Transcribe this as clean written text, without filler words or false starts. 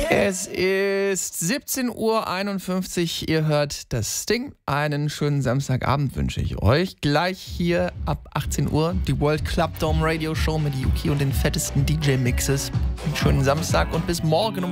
Es ist 17:51 Uhr, ihr hört das Sting. Einen schönen Samstagabend wünsche ich euch. Gleich hier ab 18 Uhr die World Club Dome Radio Show mit Yuki und den fettesten DJ-Mixes. Einen schönen Samstag und bis morgen um